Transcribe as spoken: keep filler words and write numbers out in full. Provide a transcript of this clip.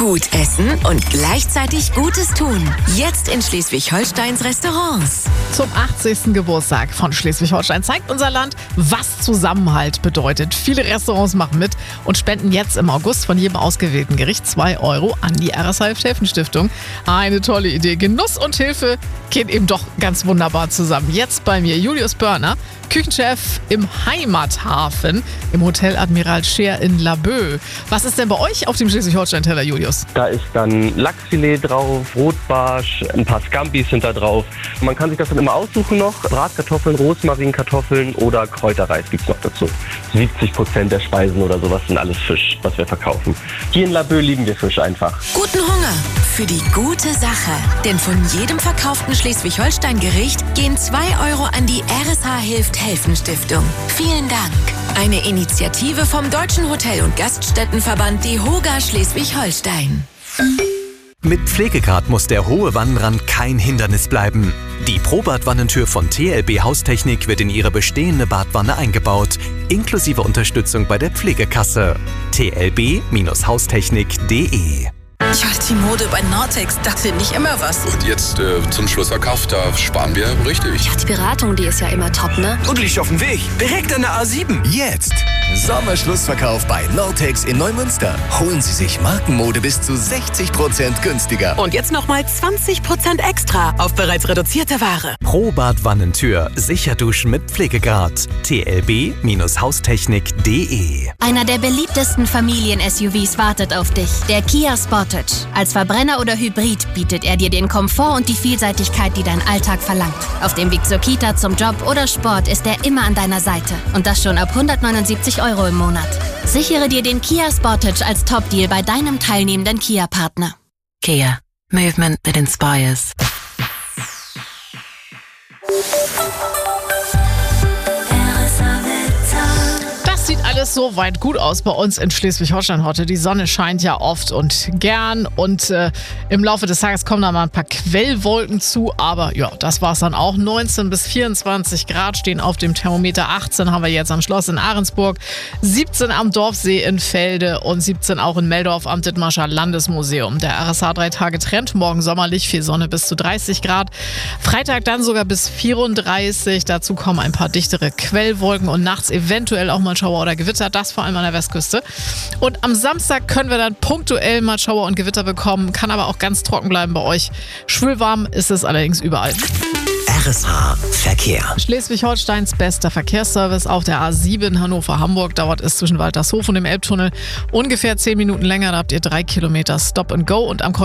Gut essen und gleichzeitig Gutes tun. Jetzt in Schleswig-Holsteins Restaurants. Zum achtzigsten Geburtstag von Schleswig-Holstein zeigt unser Land, was Zusammenhalt bedeutet. Viele Restaurants machen mit und spenden jetzt im August von jedem ausgewählten Gericht zwei Euro an die R S H-Hilft-Helfen-Stiftung. Eine tolle Idee. Genuss und Hilfe gehen eben doch ganz wunderbar zusammen. Jetzt bei mir Julius Börner, Küchenchef im Heimathafen im Hotel Admiral Scheer in Laboe. Was ist denn bei euch auf dem Schleswig-Holstein-Teller, Julius? Da ist dann Lachsfilet drauf, Rotbarsch, ein paar Scampis sind da drauf. Man kann sich das dann immer aussuchen noch. Bratkartoffeln, Rosmarinkartoffeln oder Kräuterreis gibt es noch dazu. siebzig Prozent der Speisen oder sowas sind alles Fisch, was wir verkaufen. Hier in Laboe lieben wir Fisch einfach. Guten Hunger für die gute Sache. Denn von jedem verkauften Schleswig-Holstein-Gericht gehen zwei Euro an die R S H-Hilft-Helfen-Stiftung. Vielen Dank. Eine Initiative vom Deutschen Hotel- und Gaststättenverband DEHOGA Schleswig-Holstein. Mit Pflegegrad muss der hohe Wannenrand kein Hindernis bleiben. Die Pro-Bad-Wannentür von T L B Haustechnik wird in Ihre bestehende Badwanne eingebaut, inklusive Unterstützung bei der Pflegekasse. t l b Haustechnik punkt de. Ja, die Mode bei Nortex, das sind nicht immer was. Und jetzt äh, zum Schlussverkauf, da sparen wir richtig. Ja, die Beratung, die ist ja immer top, ne? Und liegt auf dem Weg. Direkt an der A sieben. Jetzt. Sommerschlussverkauf bei Nortex in Neumünster. Holen Sie sich Markenmode bis zu sechzig Prozent günstiger. Und jetzt nochmal zwanzig Prozent extra auf bereits reduzierte Ware. Pro-Bad-Wannentür. Sicher duschen mit Pflegegrad. t l b Haustechnik punkt de. Einer der beliebtesten Familien-S U Vs wartet auf dich. Der Kia Sportage. Als Verbrenner oder Hybrid bietet er dir den Komfort und die Vielseitigkeit, die dein Alltag verlangt. Auf dem Weg zur Kita, zum Job oder Sport ist er immer an deiner Seite. Und das schon ab hundertneunundsiebzig Euro im Monat. Sichere dir den Kia Sportage als Top-Deal bei deinem teilnehmenden Kia-Partner. Kia. Movement that inspires. Sieht alles so weit gut aus bei uns in Schleswig-Holstein heute. Die Sonne scheint ja oft und gern und äh, im Laufe des Tages kommen da mal ein paar Quellwolken zu, aber ja, das war's dann auch. neunzehn bis vierundzwanzig Grad stehen auf dem Thermometer, achtzehn haben wir jetzt am Schloss in Ahrensburg, siebzehn am Dorfsee in Felde und siebzehn auch in Meldorf am Dithmarscher Landesmuseum. Der R S H drei Tage Trend, morgen sommerlich, viel Sonne bis zu dreißig Grad, Freitag dann sogar bis vierunddreißig, dazu kommen ein paar dichtere Quellwolken und nachts eventuell auch mal Schauer oder Gewitter, das vor allem an der Westküste. Und am Samstag können wir dann punktuell mal Schauer und Gewitter bekommen, kann aber auch ganz trocken bleiben bei euch. Schwülwarm ist es allerdings überall. R S H Verkehr. Schleswig-Holsteins bester Verkehrsservice auf der A sieben Hannover-Hamburg. Dauert es zwischen Waltershof und dem Elbtunnel ungefähr zehn Minuten länger. Da habt ihr drei Kilometer Stop and Go und am